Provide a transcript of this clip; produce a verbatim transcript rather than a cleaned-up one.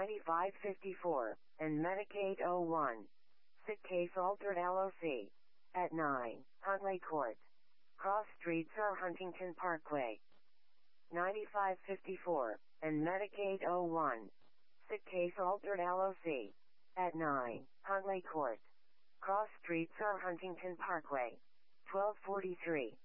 ninety-five fifty-four, and Medicaid oh one. Sick case altered L O C. At nine, Huntley Court. Cross Street, Sir Huntington Parkway. ninety-five fifty-four, and Medicaid oh one. Sick case altered L O C. At nine, Huntley Court. Cross Street, Sir Huntington Parkway. twelve forty-three.